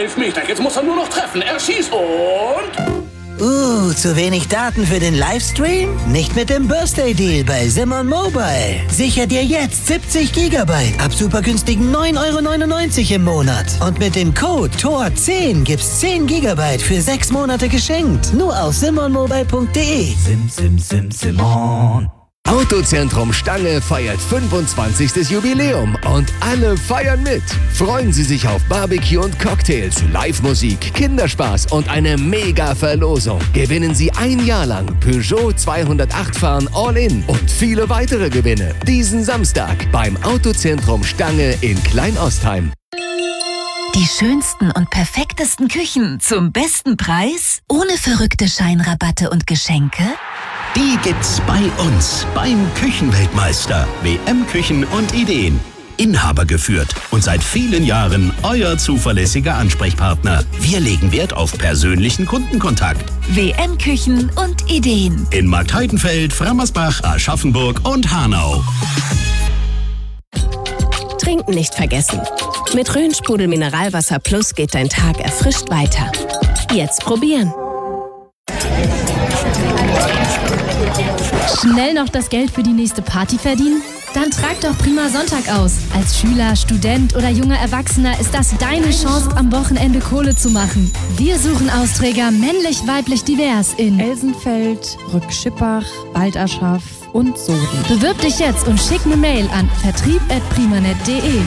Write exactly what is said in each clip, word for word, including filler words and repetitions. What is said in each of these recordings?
Elfmeter. Jetzt muss er nur noch treffen. Er schießt und... Uh, zu wenig Daten für den Livestream? Nicht mit dem Birthday Deal bei Simon Mobile. Sicher dir jetzt siebzig Gigabyte ab super günstigen neun Euro neunundneunzig im Monat. Und mit dem Code T O R zehn gibt's zehn Gigabyte für sechs Monate geschenkt. Nur auf simon mobile punkt de. Sim, sim, sim, Simon. Autozentrum Stange feiert fünfundzwanzigstes Jubiläum und alle feiern mit. Freuen Sie sich auf Barbecue und Cocktails, Live-Musik, Kinderspaß und eine Mega-Verlosung. Gewinnen Sie ein Jahr lang Peugeot zweihundertacht fahren All-In und viele weitere Gewinne diesen Samstag beim Autozentrum Stange in Kleinostheim. Die schönsten und perfektesten Küchen zum besten Preis? Ohne verrückte Scheinrabatte und Geschenke? Die gibt's bei uns beim Küchenweltmeister. W M Küchen und Ideen. Inhaber geführt und seit vielen Jahren euer zuverlässiger Ansprechpartner. Wir legen Wert auf persönlichen Kundenkontakt. W M Küchen und Ideen. In Marktheidenfeld, Frammersbach, Aschaffenburg und Hanau. Trinken nicht vergessen. Mit Rhön-Sprudel Mineralwasser Plus geht dein Tag erfrischt weiter. Jetzt probieren. Schnell noch das Geld für die nächste Party verdienen? Dann trag doch Prima Sonntag aus. Als Schüler, Student oder junger Erwachsener ist das deine Chance, am Wochenende Kohle zu machen. Wir suchen Austräger männlich, weiblich, divers in Elsenfeld, Rückschippach, Baldaschaf und Soden. Bewirb dich jetzt und schick eine Mail an vertrieb at primanet punkt de.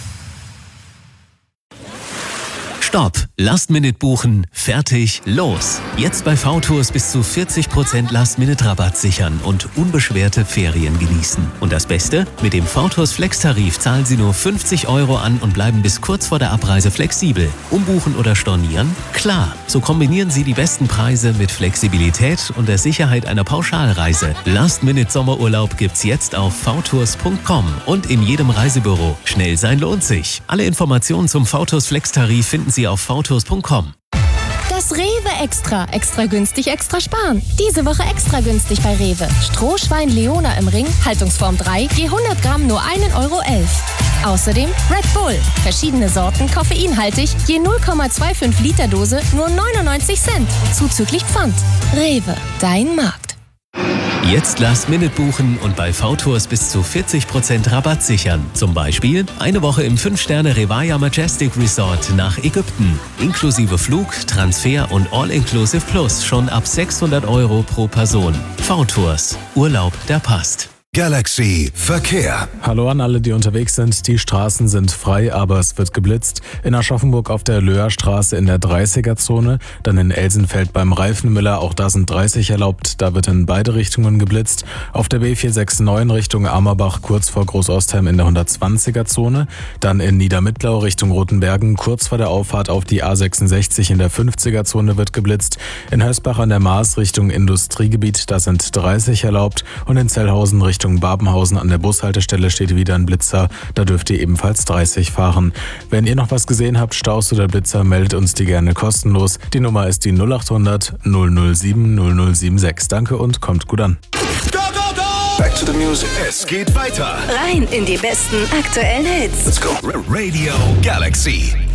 Stopp! Last-Minute buchen, fertig, los! Jetzt bei V-Tours bis zu vierzig Prozent Last-Minute-Rabatt sichern und unbeschwerte Ferien genießen. Und das Beste? Mit dem V-Tours Flex-Tarif zahlen Sie nur fünfzig Euro an und bleiben bis kurz vor der Abreise flexibel. Umbuchen oder stornieren? Klar! So kombinieren Sie die besten Preise mit Flexibilität und der Sicherheit einer Pauschalreise. Last-Minute-Sommerurlaub gibt's jetzt auf v tours punkt com und in jedem Reisebüro. Schnell sein lohnt sich. Alle Informationen zum V-Tours Flex-Tarif finden Sie auf v tours punkt com. Das Rewe Extra. Extra günstig, extra sparen. Diese Woche extra günstig bei Rewe. Strohschwein Leona im Ring, Haltungsform drei, je hundert Gramm nur ein Euro elf. Außerdem Red Bull. Verschiedene Sorten, koffeinhaltig, je null Komma fünfundzwanzig Liter Dose, nur neunundneunzig Cent. Zuzüglich Pfand. Rewe, dein Markt. Jetzt Last-Minute buchen und bei V-Tours bis zu vierzig Prozent Rabatt sichern. Zum Beispiel eine Woche im fünf Sterne Revaya Majestic Resort nach Ägypten. Inklusive Flug, Transfer und All-Inclusive Plus schon ab sechshundert Euro pro Person. V-Tours. Urlaub, der passt. Galaxy Verkehr. Hallo an alle, die unterwegs sind. Die Straßen sind frei, aber es wird geblitzt. In Aschaffenburg auf der Löhrstraße in der dreißiger-Zone, dann in Elsenfeld beim Reifenmüller, auch da sind dreißig erlaubt, da wird in beide Richtungen geblitzt. Auf der B vier sechs neun Richtung Amerbach kurz vor Großostheim in der hundertzwanziger-Zone, dann in Niedermittlau Richtung Rotenbergen kurz vor der Auffahrt auf die A sechsundsechzig in der fünfziger-Zone wird geblitzt. In Hösbach an der Maas Richtung Industriegebiet, da sind dreißig erlaubt und in Zellhausen Richtung Babenhausen an der Bushaltestelle steht wieder ein Blitzer, da dürft ihr ebenfalls dreißig fahren. Wenn ihr noch was gesehen habt, Staus oder Blitzer, meldet uns die gerne kostenlos. Die Nummer ist die null acht hundert null null sieben null null sieben sechs. Danke und kommt gut an. Go, go, go! Back to the music. Es geht weiter. Rein in die besten aktuellen Hits. Let's go. Radio Galaxy.